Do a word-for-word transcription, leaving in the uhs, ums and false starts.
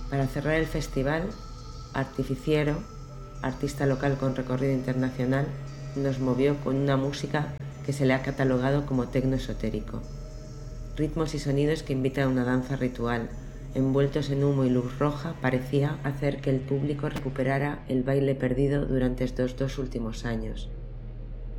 Para cerrar el festival, Artificiero, artista local con recorrido internacional, nos movió con una música que se le ha catalogado como tecno esotérico. Ritmos y sonidos que invitan a una danza ritual, envueltos en humo y luz roja, parecía hacer que el público recuperara el baile perdido durante estos dos últimos años.